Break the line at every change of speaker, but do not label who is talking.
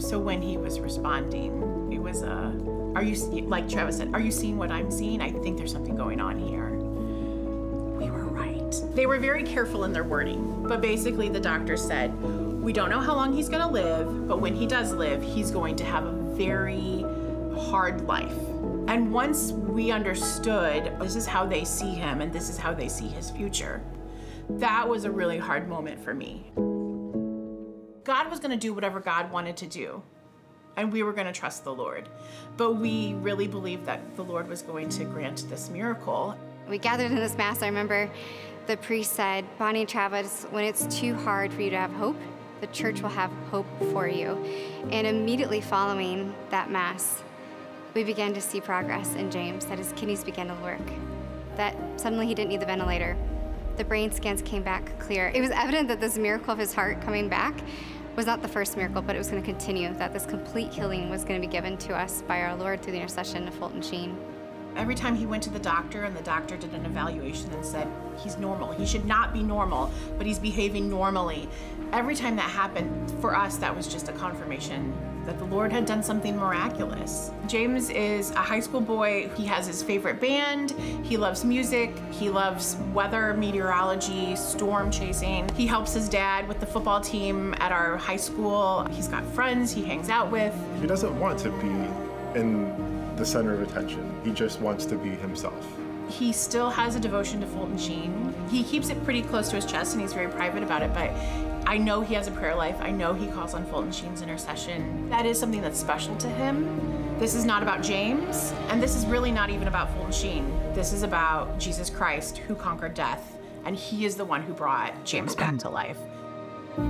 So when he was responding, it was like Travis said, are you seeing what I'm seeing? I think there's something going on here. We were right. They were very careful in their wording, but basically the doctor said, we don't know how long he's gonna live, but when he does live, he's going to have a very hard life. And once we understood this is how they see him and this is how they see his future, that was a really hard moment for me. God was gonna do whatever God wanted to do, and we were gonna trust the Lord. But we really believed that the Lord was going to grant this miracle.
We gathered in this Mass. I remember the priest said, Bonnie and Travis, when it's too hard for you to have hope, the church will have hope for you. And immediately following that Mass, we began to see progress in James, that his kidneys began to work, that suddenly he didn't need the ventilator. The brain scans came back clear. It was evident that this miracle of his heart coming back was not the first miracle, but it was going to continue, that this complete healing was going to be given to us by our Lord through the intercession of Fulton Sheen.
Every time he went to the doctor and the doctor did an evaluation and said, he's normal, he should not be normal, but he's behaving normally. Every time that happened, for us, that was just a confirmation that the Lord had done something miraculous. James is a high school boy. He has his favorite band. He loves music. He loves weather, meteorology, storm chasing. He helps his dad with the football team at our high school. He's got friends he hangs out with.
He doesn't want to be in the center of attention. He just wants to be himself.
He still has a devotion to Fulton Sheen. He keeps it pretty close to his chest and he's very private about it, but I know he has a prayer life. I know he calls on Fulton Sheen's intercession. That is something that's special to him. This is not about James, and this is really not even about Fulton Sheen. This is about Jesus Christ who conquered death, and he is the one who brought James back to life.